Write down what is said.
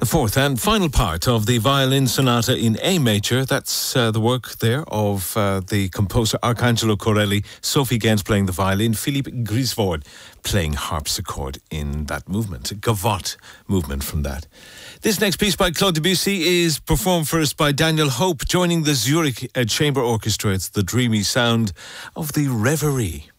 The fourth and final part of the violin sonata in A major. That's the work there of the composer Arcangelo Corelli, Sophie Gens playing the violin, Philippe Griswold playing harpsichord in that movement, a gavotte movement from that. This next piece by Claude Debussy is performed first by Daniel Hope, joining the Zurich Chamber Orchestra. It's the dreamy sound of the Reverie.